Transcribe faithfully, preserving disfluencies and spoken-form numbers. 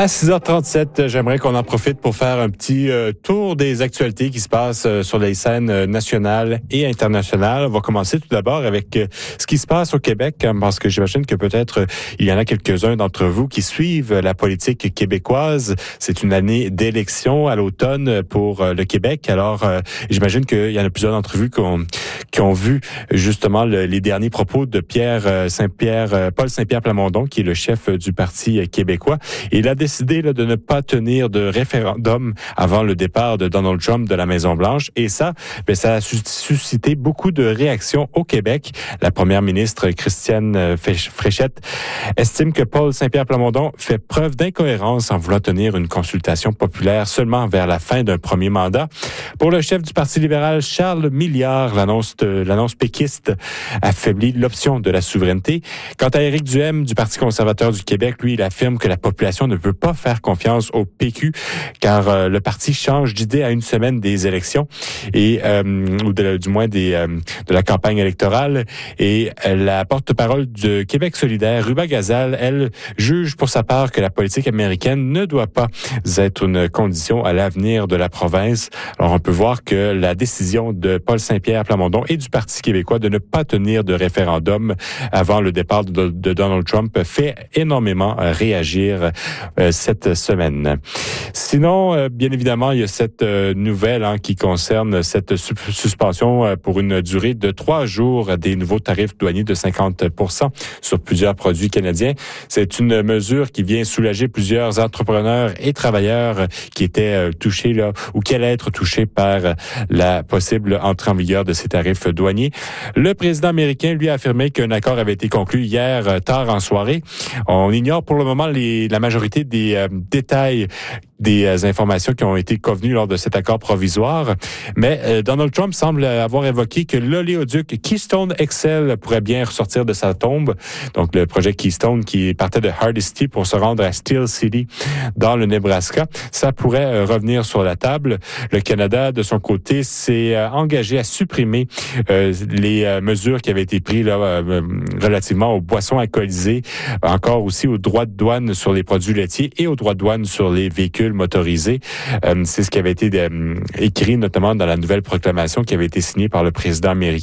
À six heures trente-sept, j'aimerais qu'on en profite pour faire un petit euh, tour des actualités qui se passent euh, sur les scènes euh, nationales et internationales. On va commencer tout d'abord avec euh, ce qui se passe au Québec, hein, parce que j'imagine que peut-être euh, il y en a quelques-uns d'entre vous qui suivent la politique québécoise. C'est une année d'élection à l'automne pour euh, le Québec. Alors, euh, j'imagine qu'il y en a plusieurs d'entre vous qui ont, qui ont vu justement le, les derniers propos de Pierre Saint-Pierre, euh, Paul Saint-Pierre Plamondon, qui est le chef du Parti québécois. Et il a décidé là, de ne pas tenir de référendum avant le départ de Donald Trump de la Maison-Blanche. Et ça, ben, ça a suscité beaucoup de réactions au Québec. La première ministre Christiane Fréchette estime que Paul Saint-Pierre Plamondon fait preuve d'incohérence en voulant tenir une consultation populaire seulement vers la fin d'un premier mandat. Pour le chef du Parti libéral, Charles Milliard, l'annonce, de, l'annonce péquiste affaiblit l'option de la souveraineté. Quant à Éric Duhaime du Parti conservateur du Québec, lui, il affirme que la population ne peut pas faire confiance au P Q car euh, le parti change d'idée à une semaine des élections et euh, ou de, du moins des euh, de la campagne électorale. Et euh, la porte-parole de Québec solidaire, Ruba Gazal, elle juge pour sa part que la politique américaine ne doit pas être une condition à l'avenir de la province. Alors on peut voir que la décision de Paul Saint-Pierre Plamondon et du Parti québécois de ne pas tenir de référendum avant le départ de, de Donald Trump fait énormément réagir euh, cette semaine. Sinon, euh, bien évidemment, il y a cette euh, nouvelle hein, qui concerne cette su- suspension euh, pour une durée de trois jours des nouveaux tarifs douaniers de cinquante pour cent sur plusieurs produits canadiens. C'est une mesure qui vient soulager plusieurs entrepreneurs et travailleurs qui étaient euh, touchés là ou qui allaient être touchés par la possible entrée en vigueur de ces tarifs douaniers. Le président américain, lui, a affirmé qu'un accord avait été conclu hier euh, tard en soirée. On ignore pour le moment les, la majorité des euh, détails des euh, informations qui ont été convenues lors de cet accord provisoire. Mais euh, Donald Trump semble avoir évoqué que l'oléoduc Keystone X L pourrait bien ressortir de sa tombe. Donc, le projet Keystone qui partait de Hardisty pour se rendre à Steel City dans le Nebraska, ça pourrait euh, revenir sur la table. Le Canada, de son côté, s'est euh, engagé à supprimer euh, les euh, mesures qui avaient été prises là, euh, relativement aux boissons alcoolisées, encore aussi aux droits de douane sur les produits laitiers et aux droits de douane sur les véhicules motorisés. Euh, c'est ce qui avait été euh, écrit notamment dans la nouvelle proclamation qui avait été signée par le président américain.